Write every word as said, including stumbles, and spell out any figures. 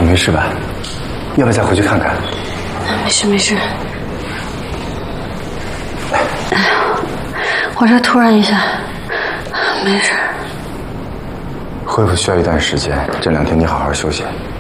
没事吧？要不要再回去看看？ 没事没事。哎呀，我这突然一下，没事。 恢复需要一段时间，这两天你好好休息。